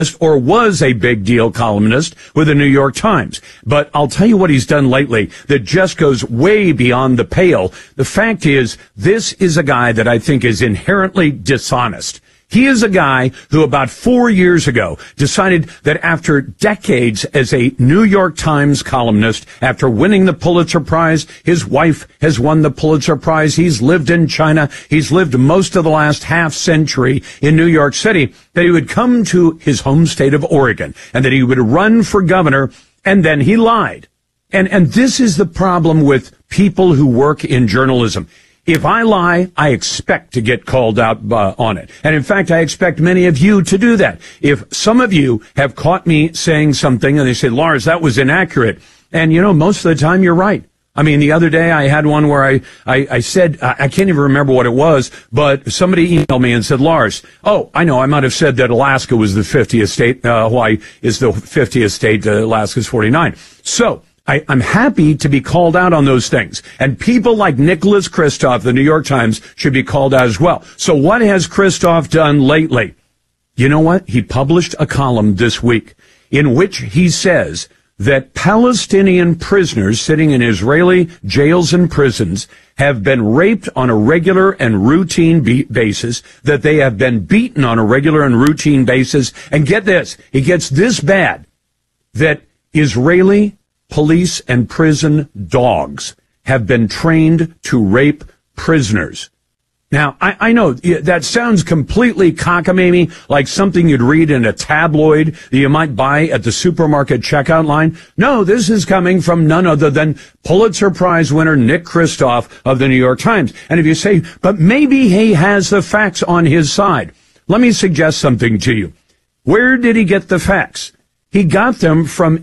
or was a big deal columnist with the New York Times. But I'll tell you what he's done lately that just goes way beyond the pale. The fact is, this is a guy that I think is inherently dishonest. He is a guy who about 4 years ago decided that after decades as a New York Times columnist, after winning the Pulitzer Prize, his wife has won the Pulitzer Prize, he's lived in China, he's lived most of the last half century in New York City, that he would come to his home state of Oregon and that he would run for governor, and then he lied. And this is the problem with people who work in journalism. If I lie, I expect to get called out on it. And in fact, I expect many of you to do that. If some of you have caught me saying something and they say, Lars, that was inaccurate. And you know, most of the time you're right. I mean, the other day I had one where I said, I can't even remember what it was, but somebody emailed me and said, Lars, oh, I know, I might have said that Alaska was the 50th state, Hawaii is the 50th state, Alaska's 49. So, I'm happy to be called out on those things. And people like Nicholas Kristof, the New York Times, should be called out as well. So what has Kristof done lately? You know what? He published a column this week in which he says that Palestinian prisoners sitting in Israeli jails and prisons have been raped on a regular and routine basis, that they have been beaten on a regular and routine basis. And get this, it gets this bad, that Israeli police and prison dogs have been trained to rape prisoners. Now, I know that sounds completely cockamamie, like something you'd read in a tabloid that you might buy at the supermarket checkout line. No, this is coming from none other than Pulitzer Prize winner Nick Kristof of the New York Times. And if you say, but maybe he has the facts on his side, let me suggest something to you. Where did he get the facts? He got them from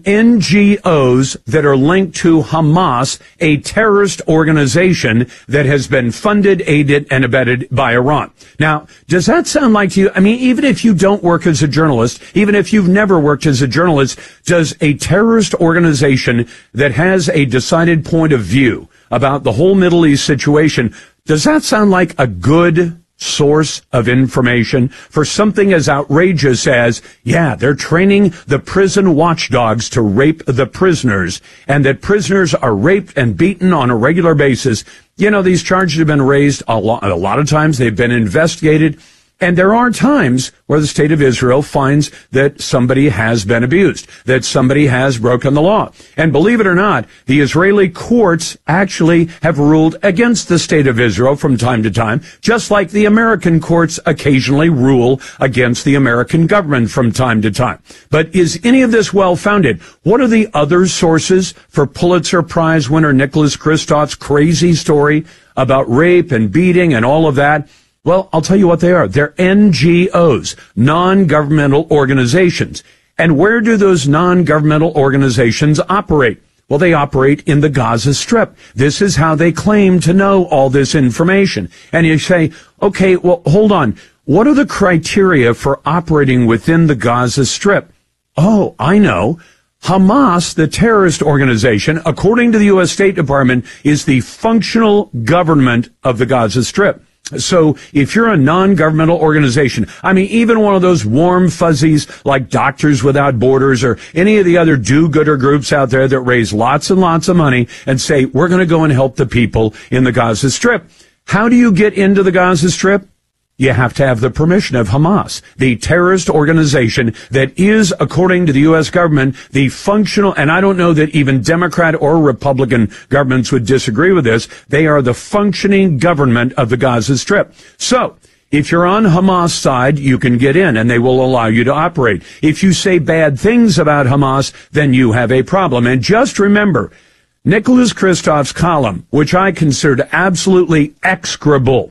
NGOs that are linked to Hamas, a terrorist organization that has been funded, aided, and abetted by Iran. Now, does that sound like to you? I mean, even if you don't work as a journalist, even if you've never worked as a journalist, does a terrorist organization that has a decided point of view about the whole Middle East situation, does that sound like a good source of information for something as outrageous as, yeah, they're training the prison watchdogs to rape the prisoners, and that prisoners are raped and beaten on a regular basis? You know, these charges have been raised a lot of times. They've been investigated. And there are times where the state of Israel finds that somebody has been abused, that somebody has broken the law. And believe it or not, the Israeli courts actually have ruled against the state of Israel from time to time, just like the American courts occasionally rule against the American government from time to time. But is any of this well-founded? What are the other sources for Pulitzer Prize winner Nicholas Kristof's crazy story about rape and beating and all of that? Well, I'll tell you what they are. They're NGOs, non-governmental organizations. And where do those non-governmental organizations operate? Well, they operate in the Gaza Strip. This is how they claim to know all this information. And you say, okay, well, hold on. What are the criteria for operating within the Gaza Strip? Oh, I know. Hamas, the terrorist organization, according to the U.S. State Department, is the functional government of the Gaza Strip. So if you're a non-governmental organization, I mean, even one of those warm fuzzies like Doctors Without Borders or any of the other do-gooder groups out there that raise lots and lots of money and say, we're going to go and help the people in the Gaza Strip. How do you get into the Gaza Strip? You have to have the permission of Hamas, the terrorist organization that is, according to the U.S. government, the functional, and I don't know that even Democrat or Republican governments would disagree with this, they are the functioning government of the Gaza Strip. So, if you're on Hamas' side, you can get in and they will allow you to operate. If you say bad things about Hamas, then you have a problem. And just remember, Nicholas Kristof's column, which I considered absolutely execrable.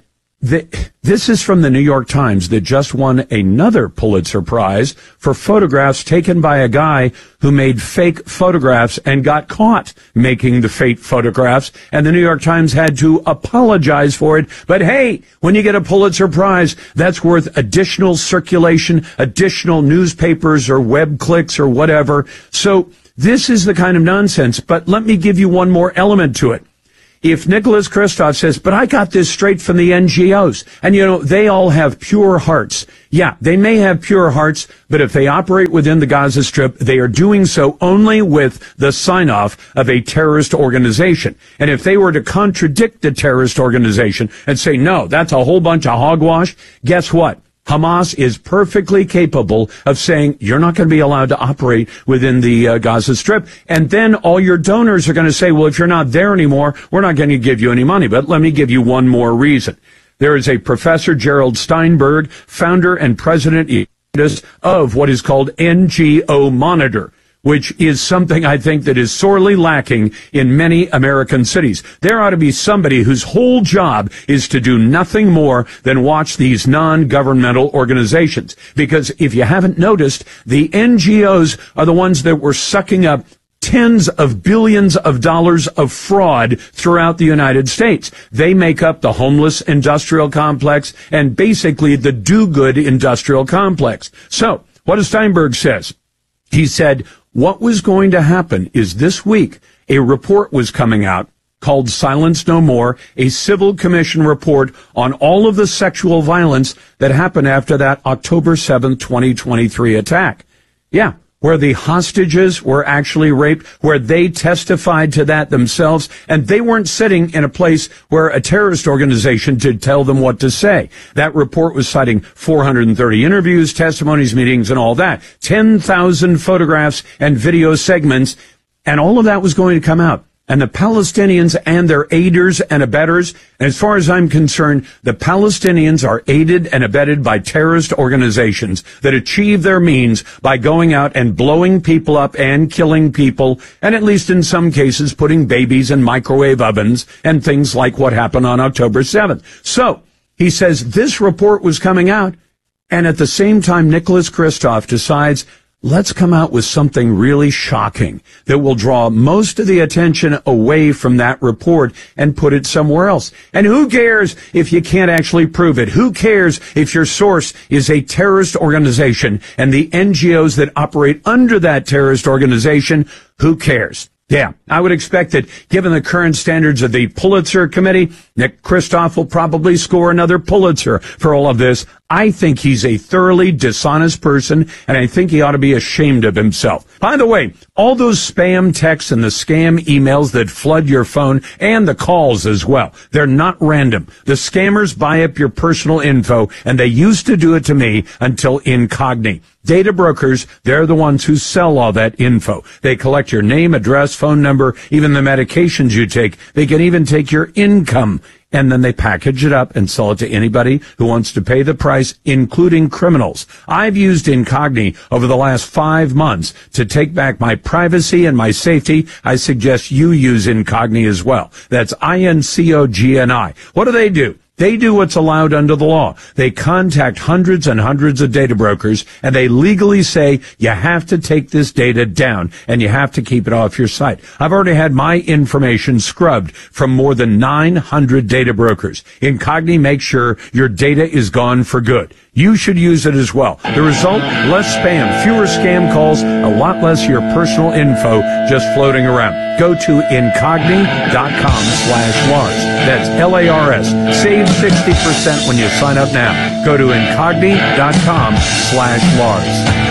This is from the New York Times that just won another Pulitzer Prize for photographs taken by a guy who made fake photographs and got caught making the fake photographs. And the New York Times had to apologize for it. But hey, when you get a Pulitzer Prize, that's worth additional circulation, additional newspapers or web clicks or whatever. So this is the kind of nonsense. But let me give you one more element to it. if Nicholas Kristof says, but I got this straight from the NGOs, and they all have pure hearts. Yeah, they may have pure hearts, but if they operate within the Gaza Strip, they are doing so only with the sign-off of a terrorist organization. And if they were to contradict the terrorist organization and say, no, that's a whole bunch of hogwash, guess what? Hamas is perfectly capable of saying you're not going to be allowed to operate within the Gaza Strip. And then all your donors are going to say, well, if you're not there anymore, we're not going to give you any money. But let me give you one more reason. There is a Professor Gerald Steinberg, founder and president of what is called NGO Monitor, which is something I think that is sorely lacking in many American cities. There ought to be somebody whose whole job is to do nothing more than watch these non-governmental organizations. Because if you haven't noticed, the NGOs are the ones that were sucking up tens of billions of dollars of fraud throughout the United States. They make up the homeless industrial complex and basically the do-good industrial complex. So, what does Steinberg says? He said, what was going to happen is this week, a report was coming out called Silence No More, a civil commission report on all of the sexual violence that happened after that October 7th, 2023 attack. Yeah, where the hostages were actually raped, where they testified to that themselves, and they weren't sitting in a place where a terrorist organization did tell them what to say. That report was citing 430 interviews, testimonies, meetings, and all that. 10,000 photographs and video segments, and all of that was going to come out. And the Palestinians and their aiders and abettors, and as far as I'm concerned, the Palestinians are aided and abetted by terrorist organizations that achieve their means by going out and blowing people up and killing people, and at least in some cases putting babies in microwave ovens and things like what happened on October 7th. So, he says this report was coming out, and at the same time Nicholas Kristof decides, let's come out with something really shocking that will draw most of the attention away from that report and put it somewhere else. And who cares if you can't actually prove it? Who cares if your source is a terrorist organization and the NGOs that operate under that terrorist organization? Who cares? Yeah, I would expect that given the current standards of the Pulitzer Committee, Nick Kristof will probably score another Pulitzer for all of this. I think he's a thoroughly dishonest person, and I think he ought to be ashamed of himself. By the way, all those spam texts and the scam emails that flood your phone, and the calls as well, they're not random. The scammers buy up your personal info, and they used to do it to me until Incogni. Data brokers, they're the ones who sell all that info. They collect your name, address, phone number, even the medications you take. They can even take your income. And then they package it up and sell it to anybody who wants to pay the price, including criminals. I've used Incogni over the last 5 months to take back my privacy and my safety. I suggest you use Incogni as well. That's INCOGNI. What do? They do what's allowed under the law. They contact hundreds and hundreds of data brokers, and they legally say, you have to take this data down, and you have to keep it off your site. I've already had my information scrubbed from more than 900 data brokers. Incogni makes sure your data is gone for good. You should use it as well. The result, less spam, fewer scam calls, a lot less of your personal info just floating around. Go to incogni.com/Lars. That's LARS. Save 60% when you sign up now. Go to incogni.com/Lars.